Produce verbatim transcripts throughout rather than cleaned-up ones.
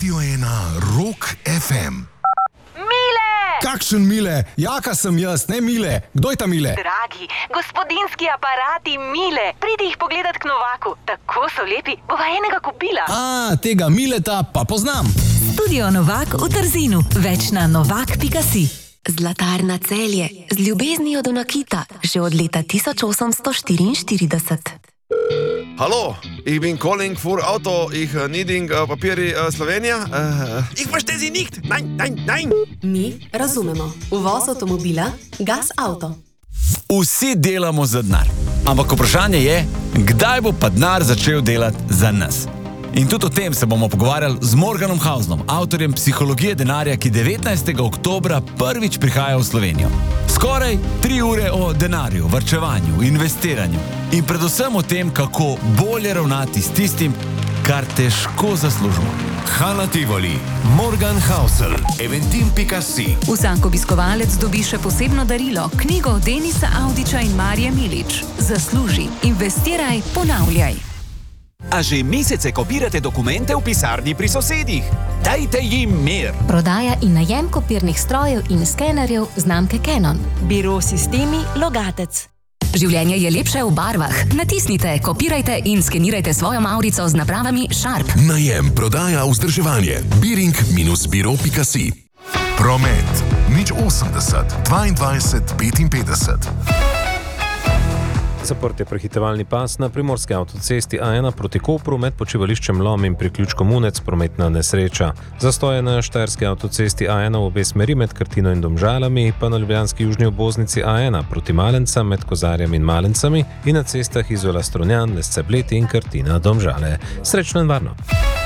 Radio ena Rock ef em. Mile! Kakšen Mile? Jaka sem jaz, ne Mile. Kdo je ta Mile? Dragi, gospodinski aparati Mile. Pridi jih pogledat k Novaku. Tako so lepi, bova enega kupila. A, tega Mileta pa poznam. Studio Novak v Trzinu. Več na novak pika si. Zlatarna Celje. Z ljubeznijo do nakita. Že od leta tisoč osemsto štiriinštirideset. Hallo, ich bin calling für Auto, ich uh, needing uh, Papieri uh, Slowenija. Uh, ich verstehe Sie nicht. Nein, nein, nein. Mi razumemo. Uvoz avtomobila, Gas Auto. Vsi delamo za denar. Ampak vprašanje je, kdaj bo pa denar začel delati za nas? In tudi o tem se bomo pogovarjali z Morganom Hausenom, avtorjem Psihologije denarja, ki devetnajstega oktobra prvič prihaja v Slovenijo. Skoraj tri ure o denarju, varčevanju, investiranju in predvsem o tem, kako bolje ravnati s tistim, kar težko zaslužimo. Hala Tivoli, Morgan Housel, eventim pika si. Vsak obiskovalec dobi še posebno darilo, knjigo Denisa Audiča in Marije Milič. Zasluži, investiraj, ponavljaj. A že mesece kopirate dokumente v pisarni pri sosedih? Dajte jim mir! Prodaja in najem kopirnih strojev in skenerjev znamke Canon. Biro Sistemi Logatec. Življenje je lepše v barvah. Natisnite, kopirajte in skenirajte svojo mavrico z napravami Sharp. Najem, prodaja, vzdrževanje. biring minus biro pika si. Promet. nič osemdeset, dvaindvajset, petinpetdeset. Zaprt je prehitevalni pas na primorski avtocesti A ena proti Kopru med počivališčem Lom in priključkom Unec, prometna nesreča. Zastoje na štajerski avtocesti A ena v obe smeri med Krtino in Domžalami, pa na ljubljanski južni obvoznici A ena proti Malencam med Kozarjem in Malencami in na cestah Izola Strunjan, Lesce Bled in Krtina Domžale. Srečno in varno!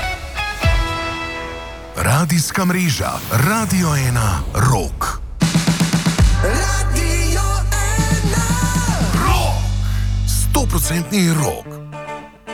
Radijska mreža Radio ena Rock. Radio ena Rock. sto procentni rock.